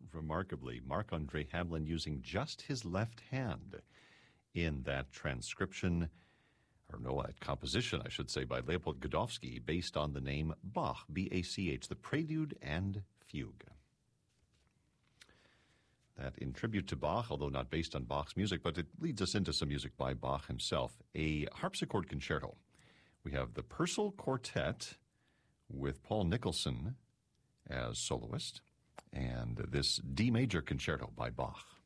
remarkably, Marc-Andre Hamelin using just his left hand in that transcription, or no, that composition, I should say, by Leopold Godowsky, based on the name Bach, B-A-C-H, the Prelude and Fugue. That in tribute to Bach, although not based on Bach's music, but it leads us into some music by Bach himself. A harpsichord concerto. We have the Purcell Quartet with Paul Nicholson as soloist, and this D major concerto by Bach.